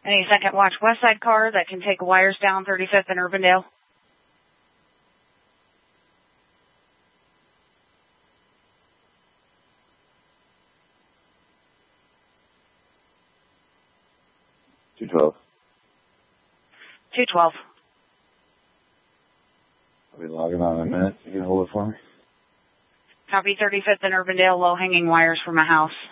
Any second watch west side car that can take wires down 35th and Urbandale? $212. 212. I'll be logging on in a minute. You can hold it for me? Copy 35th and Urbandale, low hanging wires from a house.